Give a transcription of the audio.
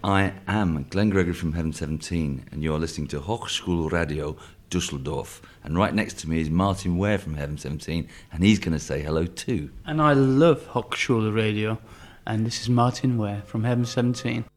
I am Glenn Gregory from Heaven 17, and you're listening to Hochschulradio Dusseldorf. And right next to me is Martin Ware from Heaven 17, and he's going to say hello too. And I love Hochschulradio, and this is Martin Ware from Heaven 17.